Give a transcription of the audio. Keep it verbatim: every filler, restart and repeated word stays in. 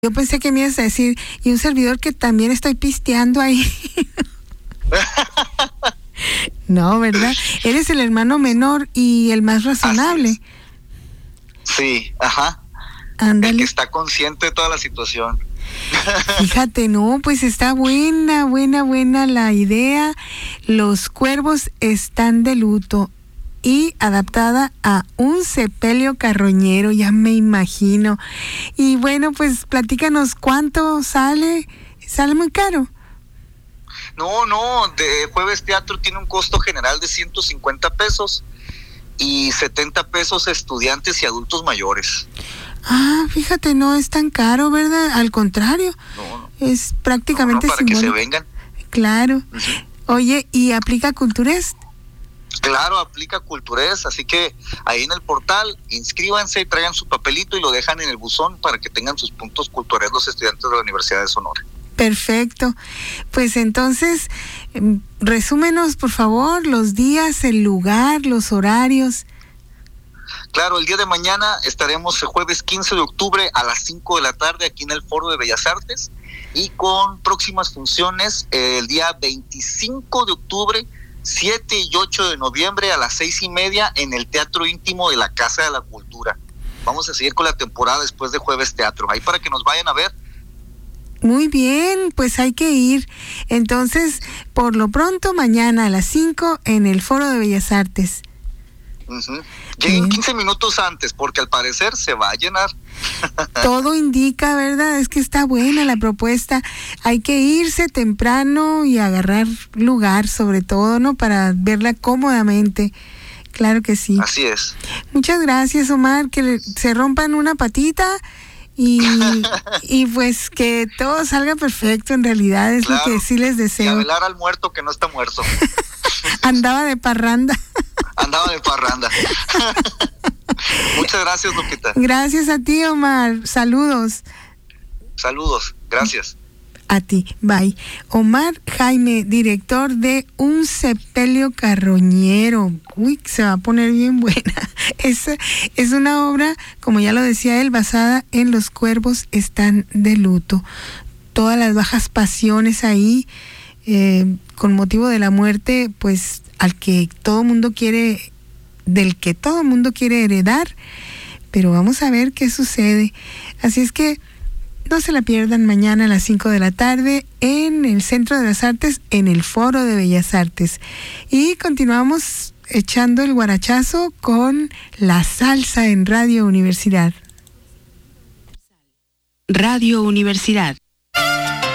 Yo pensé que me ibas a decir, y un servidor que también estoy pisteando ahí. No, ¿verdad? Eres el hermano menor y el más razonable. Sí, ajá. Ándale. El que está consciente de toda la situación. Fíjate, no, pues está buena, buena, buena la idea. Los cuervos están de luto. Y adaptada a un sepelio carroñero, ya me imagino. Y bueno, pues platícanos cuánto sale. ¿Sale muy caro? No, no, de Jueves Teatro tiene un costo general de ciento cincuenta pesos y setenta pesos a estudiantes y adultos mayores. Ah, fíjate, no es tan caro, ¿verdad? Al contrario, no, no. es prácticamente no, no, para simbólico. que se vengan. Claro. Uh-huh. Oye, ¿y aplica Culturest? Claro, aplica Culturest, así que ahí en el portal inscríbanse, traigan su papelito y lo dejan en el buzón para que tengan sus puntos Culturest los estudiantes de la Universidad de Sonora. Perfecto. Pues entonces, resúmenos por favor los días, el lugar, los horarios. Claro, el día de mañana estaremos el jueves quince de octubre a las cinco de la tarde aquí en el Foro de Bellas Artes y con próximas funciones eh, el día veinticinco de octubre, siete y ocho de noviembre a las seis y media en el Teatro Íntimo de la Casa de la Cultura. Vamos a seguir con la temporada después de Jueves Teatro, ahí para que nos vayan a ver. Muy bien, pues hay que ir. Entonces, por lo pronto, mañana a las cinco en el Foro de Bellas Artes. Uh-huh. Lleguen quince minutos antes, porque al parecer se va a llenar. Todo indica, ¿verdad? Es que está buena la propuesta. Hay que irse temprano y agarrar lugar, sobre todo, ¿no? Para verla cómodamente. Claro que sí. Así es. Muchas gracias, Omar. Que se rompan una patita y, y pues que todo salga perfecto. En realidad es claro, lo que sí les deseo. Y a velar al muerto que no está muerto. Andaba de parranda. Andaba de parranda. Muchas gracias, Lupita. Gracias a ti, Omar. Saludos. Saludos. Gracias. A ti. Bye. Omar Jaime, director de Un Sepelio Carroñero. Uy, se va a poner bien buena. Es, es una obra, como ya lo decía él, basada en Los cuervos están de luto. Todas las bajas pasiones ahí, eh, con motivo de la muerte, pues al que todo mundo quiere, del que todo mundo quiere heredar, pero vamos a ver qué sucede. Así es que no se la pierdan mañana a las cinco de la tarde en el Centro de las Artes, en el Foro de Bellas Artes. Y continuamos echando el guarachazo con la salsa en Radio Universidad. Radio Universidad.